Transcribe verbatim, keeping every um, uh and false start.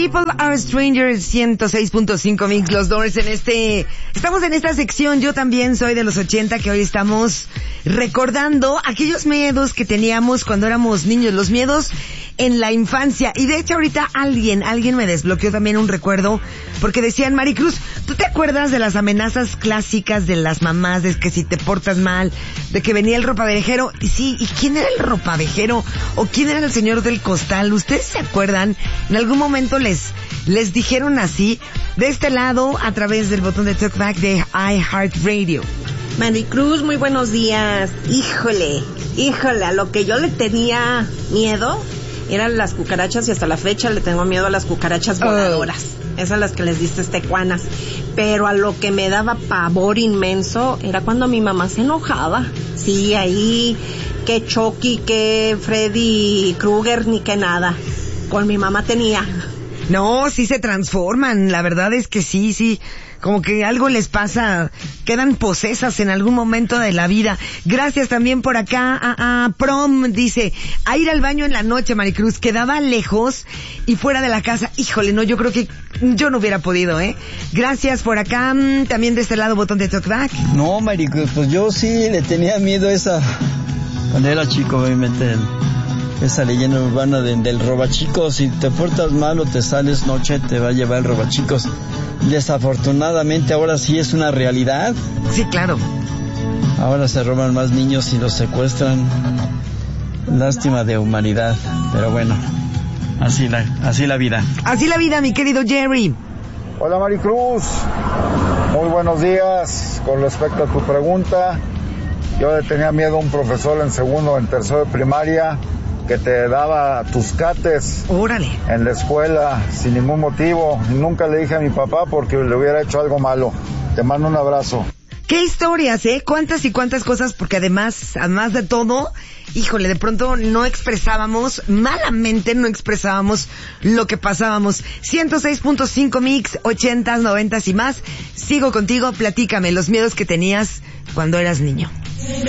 People Are Strangers, ciento seis punto cinco Mix Los Doors en este... Estamos en esta sección, yo también soy de los ochenta, que hoy estamos recordando aquellos miedos que teníamos cuando éramos niños, los miedos en la infancia. Y de hecho ahorita alguien, alguien me desbloqueó también un recuerdo, porque decían, Maricruz, ¿tú te acuerdas de las amenazas clásicas de las mamás, de que si te portas mal, de que venía el ropavejero? Y sí, ¿y quién era el ropavejero? ¿O quién era el señor del costal? ¿Ustedes se acuerdan? ¿En algún momento les, les dijeron así? De este lado, a través del botón de Talkback de iHeartRadio. Maricruz, muy buenos días. Híjole, híjole, a lo que yo le tenía miedo eran las cucarachas, y hasta la fecha le tengo miedo a las cucarachas voladoras. Oh. Esas las que les diste tecuanas. Pero a lo que me daba pavor inmenso era cuando mi mamá se enojaba. Sí, ahí, que Chucky, que Freddy Krueger, ni que nada. Con mi mamá tenía. No, sí se transforman, la verdad es que sí, sí, como que algo les pasa, quedan posesas en algún momento de la vida. Gracias también por acá a, a Prom, dice, a ir al baño en la noche, Maricruz, quedaba lejos y fuera de la casa. Híjole, no, yo creo que yo no hubiera podido, ¿eh? Gracias por acá, también de este lado, botón de Talkback. No, Maricruz, pues yo sí le tenía miedo a esa, cuando era chico, obviamente, esa leyenda urbana de, del robachicos. Si te portas mal o te sales noche, te va a llevar el robachicos. Desafortunadamente ahora sí es una realidad. Sí, claro. Ahora se roban más niños y los secuestran. Lástima de humanidad, pero bueno, así la, así la vida. Así la vida, mi querido Jerry. Hola, Maricruz, muy buenos días. Con respecto a tu pregunta, yo le tenía miedo a un profesor en segundo, en tercero de primaria, que te daba tus cates. Órale. En la escuela sin ningún motivo. Nunca le dije a mi papá porque le hubiera hecho algo malo. Te mando un abrazo. Qué historias, ¿eh? Cuántas y cuántas cosas, porque además, además de todo, híjole, de pronto no expresábamos, malamente no expresábamos lo que pasábamos. ciento seis punto cinco Mix, ochentas, noventas y más. Sigo contigo, platícame los miedos que tenías cuando eras niño.